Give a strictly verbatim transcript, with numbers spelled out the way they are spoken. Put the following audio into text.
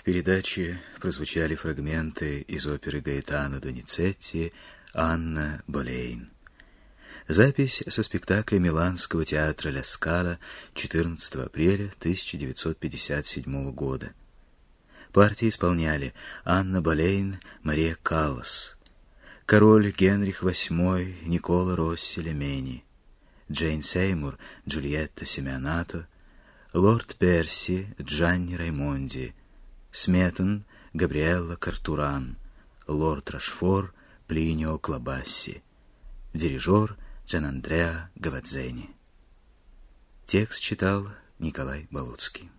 передаче прозвучали фрагменты из оперы Гаэтано Доницетти «Анна Болейн». Запись со спектакля Миланского театра Ля Скала четырнадцатого апреля тысяча девятьсот пятьдесят седьмого года. Партии исполняли Анна Болейн, Мария Каллас, король Генрих восьмой, Никола Росси Лемени, Джейн Сеймур, Джульетта Семианато, лорд Перси, Джанни Раймонди, Сметон, Габриэлла Картуран, лорд Рашфор, Плинио Клабасси, дирижер Джанандреа Гавадзени. Текст читал Николай Болоцкий.